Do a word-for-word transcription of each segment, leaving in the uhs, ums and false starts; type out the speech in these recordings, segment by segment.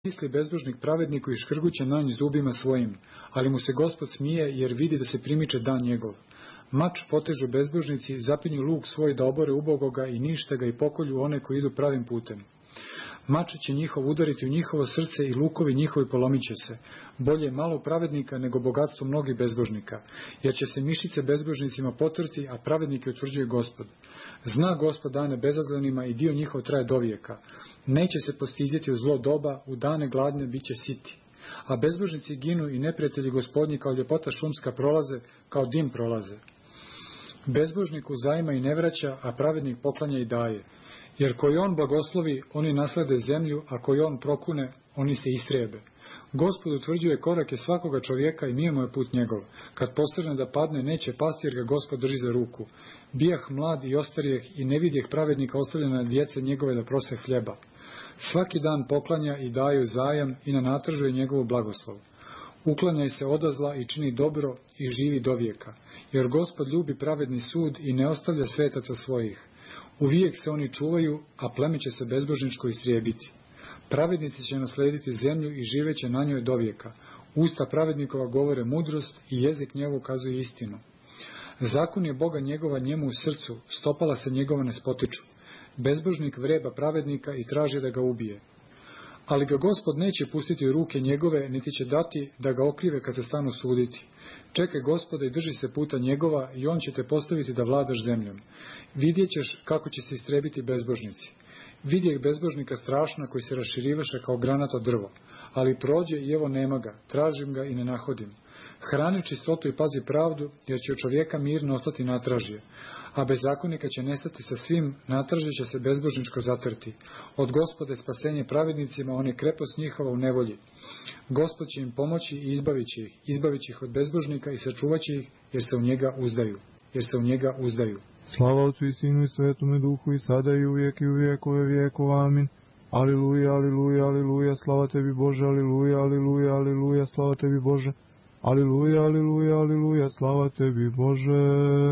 misli bezbožnik pravedniku i škrguće na nj zubima svojim, ali mu se Gospod smije jer vidi da se primiče dan njegov. Mač potežu bezbožnici, zapinju luk svoj da obore ubogoga i nište ga i pokolju one koji idu pravim putem. Mač će njihov udariti u njihovo srce i lukovi njihovi polomit će se. Bolje je malo pravednika nego bogatstvo mnogih bezbožnika, jer će se mišice bezbožnicima potrti, a pravednike utvrđuje Gospod. Zna Gospod dane bezazlenima i dio njihov traje dovijeka. Neće se postidjeti u zlo doba, u dane gladne bit će siti. A bezbožnici ginu i neprijatelji Gospodnji kao ljepota šumska prolaze, kao dim prolaze. Bezbožnik uzajma i ne vraća, a pravednik poklanja i daje. Jer koji on blagoslovi, oni naslede zemlju, a koji on prokune, oni se istrijebe. Gospod utvrđuje korake svakoga čovjeka i nije mu je put njegov. Kad postrne da padne, neće pasti jer ga Gospod drži za ruku. Bijah mlad i ostarijeh i ne vidjeh pravednika ostavljena djece njegove da prose hljeba. Svaki dan poklanja i daju zajam i na natržuje njegovu blagoslov. Uklanjaj se odazla i čini dobro i živi dovijeka. Jer Gospod ljubi pravedni sud i ne ostavlja svetaca svojih. Uvijek se oni čuvaju, a pleme će se bezbožničko istrijebiti. Pravednici će naslediti zemlju i živeće na njoj dovijeka. Usta pravednikova govore mudrost i jezik njegov ukazuje istinu. Zakon je Boga njegova njemu u srcu, stopala se njegova ne spotiču. Bezbožnik vreba pravednika i traži da ga ubije. Ali ga Gospod neće pustiti u ruke njegove, niti će dati da ga okrive kad se stanu suditi. Čekaj Gospoda i drži se puta njegova i on će te postaviti da vladaš zemljom. Vidjet ćeš kako će se istrebiti bezbožnici. Vidjeh bezbožnika strašna koji se raširivaše kao granato drvo, ali prođe i evo nema ga, tražim ga i ne nahodim. Hrani čistotu i pazi pravdu, jer će od čovjeka mirno ostati natražje, a bezakonika će nestati sa svim, natražje će se bezbožničko zatrti. Od Gospode spasenje pravednicima, on je krepost njihova u nevolji. Gospod će im pomoći i izbavit će ih, izbavit će ih od bezbožnika i sačuvat će ih, jer se u njega uzdaju, jer se u njega uzdaju. Slava Otcu i Sinu i Svetome Duhu i sada i uvijek i u vijekove vijekova. Amin. Aliluja, aliluja, aliluja, slava tebi Bože, aliluja, aliluja, aliluja, slava tebi Bože. Aliluja, aliluja, aliluja, slava tebi Bože.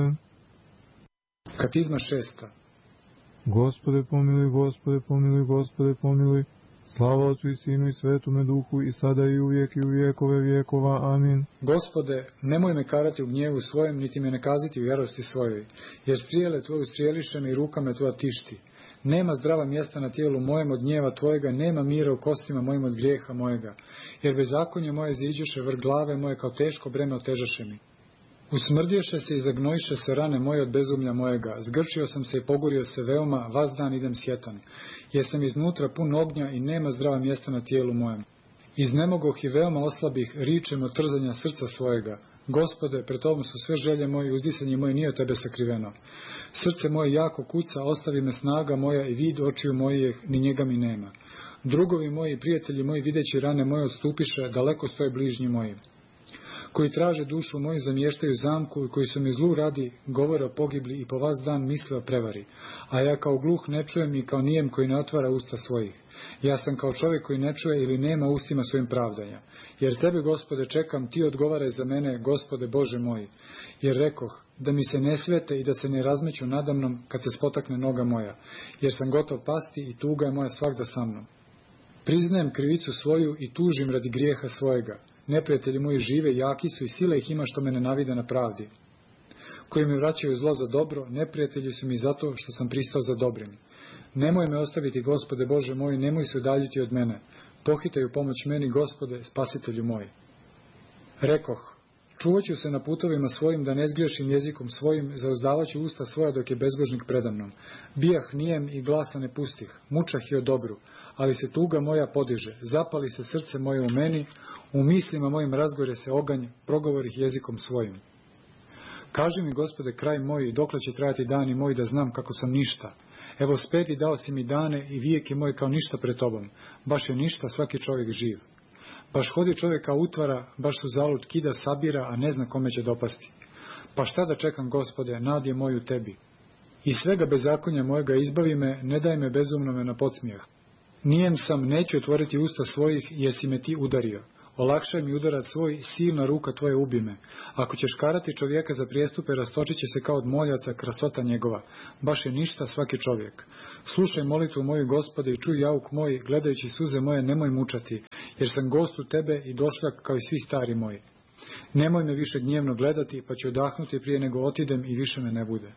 Katizma šesta. Gospode pomiluj, Gospode pomiluj, Gospode pomiluj. Slava Otcu i Sinu i Svetome Duhu i sada i uvijek i u vijekove vijekova. Amin. Gospode, nemoj me karati u gnjevu svojem, niti me nakaziti u jarosti svojoj, jer strijele tvoju strijeliše me i ruka me tvoja tišti. Nema zdrava mjesta na tijelu mojem od gnjeva tvojega, nema mira u kostima mojim od grijeha mojega, jer bezakonje moje ziđeše vrh glave moje, kao teško breme otežaše mi. Usmrdješe se i zagnojiše se rane moje od bezumlja mojega, zgrčio sam se i pogurio se veoma, vas dan idem sjetan, jer sam iznutra pun ognja i nema zdrava mjesta na tijelu mojem. Iznemogoh i veoma oslabih, ričem od trzanja srca svojega. Gospode, pred tobom su sve želje moje i uzdisanje moje nije od tebe sakriveno. Srce moje jako kuca, ostavi me snaga moja i vid očiju mojih, ni njega mi nema. Drugovi moji i prijatelji moji videći rane moje odstupiše, daleko stoje bližnji moji. Koji traže dušu moju zamještaju zamku i koji su mi zlu radi, govore o pogibli i po vas dan misle o prevari. A ja kao gluh ne čujem i kao nijem koji ne otvara usta svojih. Ja sam kao čovjek koji ne čuje ili nema ustima svojim pravdanja. Jer tebe, Gospode, čekam, ti odgovaraj za mene, Gospode Bože moj. Jer rekoh, da mi se ne svete i da se ne razmeću nadamnom kad se spotakne noga moja. Jer sam gotov pasti i tuga je moja svagda sa mnom. Priznajem krivicu svoju i tužim radi grijeha svojega. Neprijatelji moji žive, jaki su i sila ih ima što me nenavide na pravdi. Koji mi vraćaju zlo za dobro, neprijatelji su mi zato što sam pristao za dobrim. Nemoj me ostaviti, Gospode Bože moj, nemoj se udaljiti od mene. Pohitaju pomoć meni, Gospode, spasitelju moj. Rekoh, čuvat ću se na putovima svojim da ne zgriješim jezikom svojim, zauzdavat ću usta svoja dok je bezbožnik predamnom. Bijah nijem i glasa ne pustih, mučah i o dobru, ali se tuga moja podiže, zapali se srce moje u meni, u mislima mojim razgore se oganj, progovorih jezikom svojim. Kaži mi, Gospode, kraj moj, dokle će trajati dani moji da znam kako sam ništa. Evo spet i dao si mi dane i vijek je moj kao ništa pred tobom. Baš je ništa svaki čovjek živ. Baš hodi čovjeka utvara, baš su zalud kida sabira, a ne zna kome će dopasti. Pa šta da čekam, Gospode, nad je moj u tebi. I svega bezakonja mojega izbavi me, ne daj me bezumnome na podsmijeh. Nijem sam, neću otvoriti usta svojih, jer si me ti udario. olakšaj mi udarac svoj, silna ruka tvoja ubi me. Ako ćeš karati čovjeka za prijestupe, rastočit će se kao od moljaca krasota njegova. Baš je ništa svaki čovjek. Slušaj molitvu moju, Gospode, i čuj jauk moj, gledajući suze moje, nemoj mučati, jer sam gost u tebe i došljak kao i svi stari moji. Nemoj me više gnjevno gledati, pa ću odahnuti prije nego otidem i više me ne bude.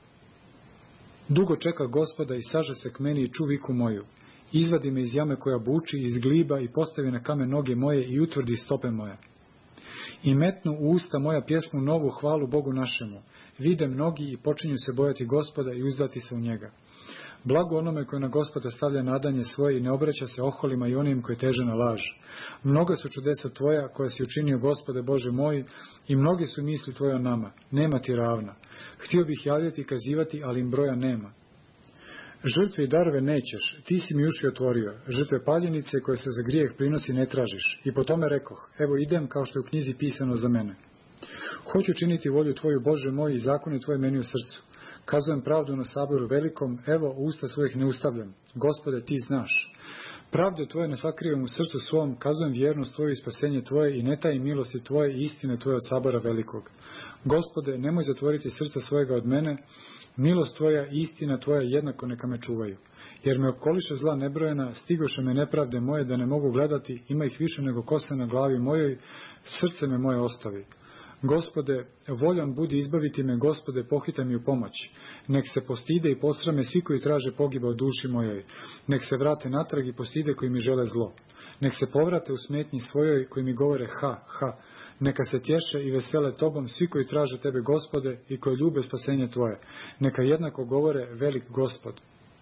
Dugo čeka Gospoda i saže se k meni i ču viku moju. Izvadi me iz jame koja buči, iz gliba i postavi na kamen noge moje i utvrdi stope moje. I metnu u usta moja pjesmu novu hvalu Bogu našemu. Vide mnogi i počinju se bojati Gospoda i uzdati se u njega. Blago onome koji na Gospoda stavlja nadanje svoje i ne obraća se oholima i onim koji teže na laž. Mnoga su čudesa tvoja koja si učinio, Gospode Bože moj, i mnogi su misli tvoje o nama. Nema ti ravna. Htio bih javljati i kazivati, ali im broja nema. Žrtve i darove nećeš, ti si mi uši otvorio. Žrtve paljenice koje se za grijeh prinosi ne tražiš. I po tome rekoh, evo idem kao što je u knjizi pisano za mene. Hoću činiti volju tvoju, Bože moj, i zakone tvoje meni u srcu. Kazujem pravdu na saboru velikom, evo usta svojih ne ustavljam. Gospode, ti znaš. Pravde tvoje ne sakrivam u srcu svom, kazujem vjernost tvoju i spasenje tvoje i ne tajim milosti tvoje i istine tvoje od sabora velikog. Gospode, nemoj zatvoriti srca svojega od mene, milost tvoja i istina tvoja jednako neka me čuvaju. Jer me okoliše zla nebrojena, stigoše me nepravde moje da ne mogu gledati, ima ih više nego kose na glavi mojoj, srce me moje ostavi. Gospode, voljan budi izbaviti me, Gospode, pohitaj mi u pomoć. Nek se postide i posrame svi koji traže pogiba u duši mojoj. Nek se vrate natrag i postide koji mi žele zlo. Nek se povrate u smetnji svojoj koji mi govore ha, ha. Neka se tješe i vesele tobom svi koji traže tebe, Gospode, i koji ljube spasenje tvoje. Neka jednako govore velik Gospod.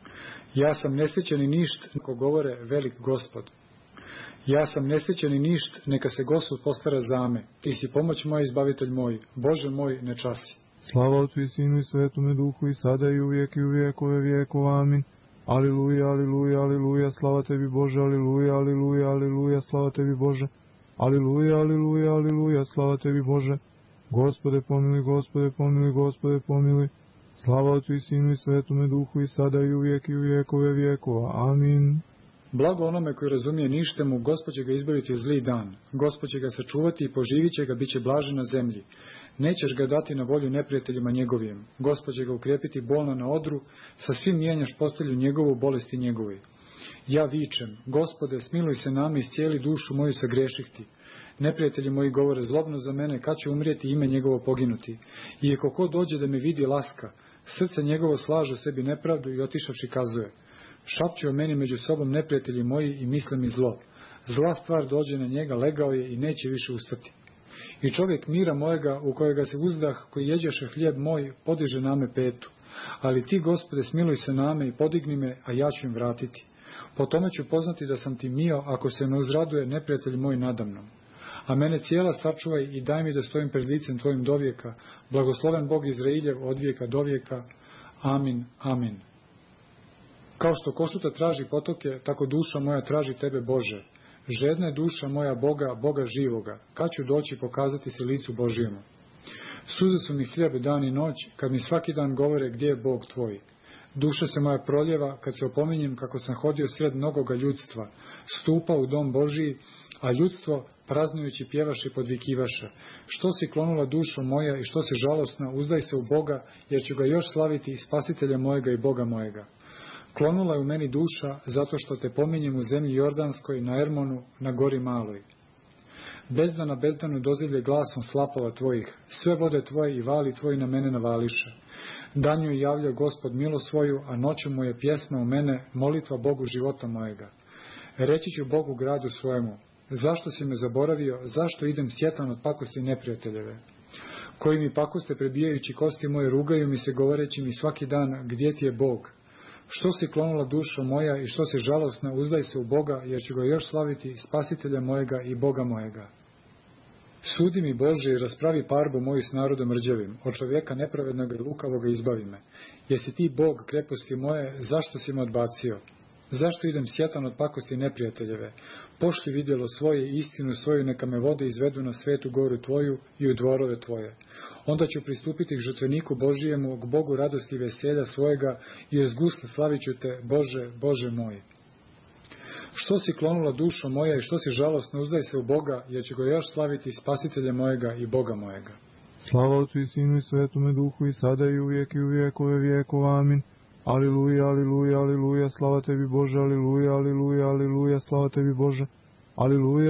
Ja sam nesrećen i ništ, neka govore velik Gospod. Ja sam nesrećen i ništ, neka se Gospod postara za me. Ti si pomoć moja, izbavitelj moj. Bože moj, ne časi. Slava Otcu i Sinu i Svetome Duhu, i sada i uvijek i u vijekove vijekova. Amin. Aliluja, aliluja, aliluja, slava tebi Bože, aliluja, aliluja, aliluja, slava tebi Bože. Aliluja, aliluja, aliluja, slava tebi Bože. Gospode pomiluj, Gospode pomiluj, Gospode pomiluj. Slava Otcu i Sinu i Svetome Duhu, i sada i uvijek i u vijekove vijekova. Amin. Blago onome koji razumije ništemu, Gospod će ga izbaviti u zli dan. Gospod će ga sačuvati i poživit će ga, bit će blažen na zemlji. Nećeš ga dati na volju neprijateljima njegovim. Gospod će ga ukrijepiti bolno na odru, sa svim mijenjaš postelju njegovu, bolesti njegovoj. Ja vičem, Gospode, smiluj se nama i iscijeli dušu moju sa greših ti. Neprijatelji moji govore zlobno za mene, kad će umrijeti ime njegovo poginuti. I ako ko dođe da me vidi laska, srce njegovo slaže sebi nepravdu i otišavši kazuje. Šapću o meni među sobom neprijatelji moji i misle mi zlo. Zla stvar dođe na njega, legao je i neće više ustati. I čovjek mira mojega, u kojega se uzdah, koji jeđeše hljeb moj, podiže name petu. Ali ti, Gospode, smiluj se name i podigni me, a ja ću im vratiti. Po tome ću poznati da sam ti mio, ako se ne uzraduje neprijatelj moj nadamnom. A mene cijela sačuvaj i daj mi da stojim pred licem tvojim dovijeka. Blagosloven Bog Izrailjev od vijeka do vijeka. Amin, amin. Kao što košuta traži potoke, tako duša moja traži tebe, Bože. Žedna je duša moja Boga, Boga živoga. Kad ću doći pokazati se licu Božijemu? Suze su mi hljeb dan i noć, kad mi svaki dan govore gdje je Bog tvoj. Duša se moja proljeva, kad se opominjem kako sam hodio sred mnogoga ljudstva, stupa u dom Božiji, a ljudstvo, praznujući, pjevaše i podvikivaše. Što si klonula dušo moja i što si žalosna, uzdaj se u Boga, jer ću ga još slaviti, spasitelja mojega i Boga mojega. Klonula je u meni duša, zato što te pominjem u zemlji Jordanskoj, na Ermonu, na gori maloj. Bezdana bezdanu dozivlje glasom slapova tvojih, sve vode tvoje i vali tvoji na mene navališe. Danju je javljao Gospod milo svoju, a noću mu je pjesma u mene, molitva Bogu života mojega. Reći ću Bogu gradu svojemu, zašto si me zaboravio, zašto idem sjetan od pakosti neprijateljeve? Koji mi pakoste prebijajući kosti moje, rugaju mi se govoreći mi svaki dan, gdje ti je Bog? Što si klonula dušo moja i što si žalosna, uzdaj se u Boga, jer ću ga još slaviti, spasitelja mojega i Boga mojega. Sudi mi, Bože, i raspravi parbu moju s narodom rđevim, od čovjeka nepravednog i lukavoga izbavi me. Jesi ti Bog kreposti moje, zašto si me odbacio? Zašto idem sjetan od pakosti neprijateljeve? Pošli vidjelo svoje, istinu svoju, neka me vode izvedu na svetu goru tvoju i u dvorove tvoje. Onda ću pristupiti k žrtveniku Božijemu, k Bogu radosti i veselja svojega i uz gusle slavit ću te, Bože, Bože moj. Što si klonula dušo moja i što si žalostna, uzdaj se u Boga, jer će ga još slaviti spasitelja mojega i Boga mojega. Slava Otcu i Sinu i Svetome Duhu i sada i uvijek i u vijekove vijekova. Amin. Aliluja, aliluja, aliluja, slava tebi Bože, aliluja, aliluja, aliluja, slava tebi Bože, aliluja.